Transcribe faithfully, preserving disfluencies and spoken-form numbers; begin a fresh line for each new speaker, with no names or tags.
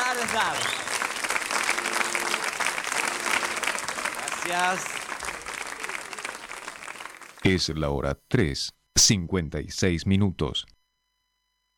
Tarzán. Gracias.
Es la hora tres, cincuenta y seis minutos.